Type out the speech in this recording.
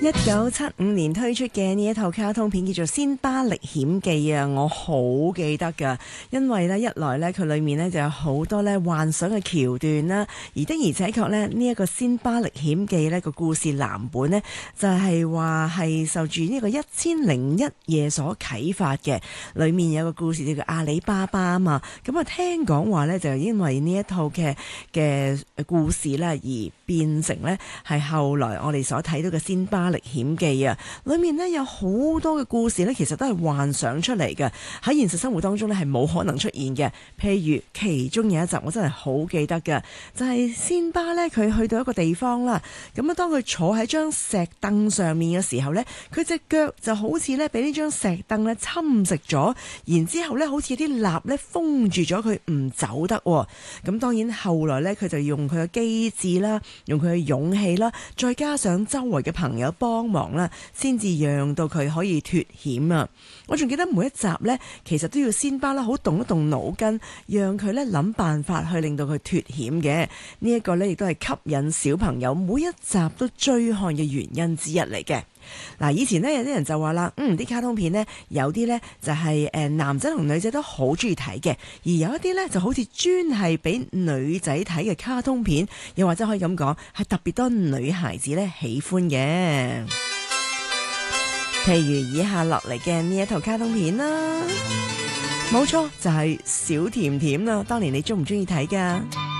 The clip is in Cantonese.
1975年推出嘅呢一套卡通片叫做《仙巴歷險記》啊，我好記得㗎，因為呢，一來呢，佢裏面呢就有好多呢幻想嘅橋段啦，而且確呢，呢一個《仙巴歷險記》呢個故事藍本呢，就係話係受住呢個1001夜所啟發嘅，裏面有個故事叫做阿里巴巴啊嘛，咁啊聽講話呢，就因為呢一套嘅故事啦而變成呢係後來我哋所睇到嘅《仙巴歷險記》啊，裏面呢有好多嘅故事呢，其實都係幻想出嚟嘅，喺現實生活當中呢係冇可能出現嘅。譬如其中有一集我真係好記得嘅，就係仙巴呢，佢去到一個地方啦，咁啊當佢坐喺張石凳上面嘅時候呢，佢隻腳就好似呢俾呢張石凳呢侵蝕咗，然之後呢好似啲蠟呢封住咗佢唔走得。咁當然後來呢，佢就用佢嘅機智啦，用佢嘅勇氣啦，再加上周圍嘅朋友幫忙啦，先至讓到佢可以脫險啊！我仲記得每一集呢，其實都要仙巴啦，好動一動腦筋，讓佢呢諗辦法去令到佢脫險嘅。呢一個呢，亦都係吸引小朋友每一集都追看嘅原因之一嚟嘅。嗱，以前呢，有啲人就話啦，啲卡通片呢，有啲呢就係男仔同女仔都好中意睇嘅，而有一啲呢就好似專係俾女仔睇嘅卡通片，又或者可以咁講，係特別多女孩子呢喜歡嘅。譬如以下落嚟嘅呢一套卡通片啦，冇錯就係小甜甜啦。當年你中唔中意睇㗎？